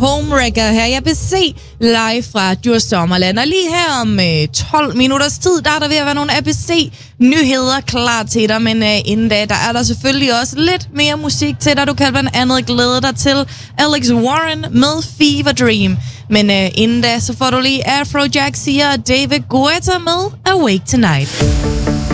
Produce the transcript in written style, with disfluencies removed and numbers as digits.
Homewrecker her i ABC live fra Djursommerland. Og lige her om 12 minutters tid, der er der ved at være nogle ABC-nyheder klar til dig. Men inden da, der er der selvfølgelig også lidt mere musik til dig. Du kan blandt andet glæde dig til Alex Warren med Fever Dream. Men inden da, så får du lige Afrojack Sia og David Guetta med Awake Tonight.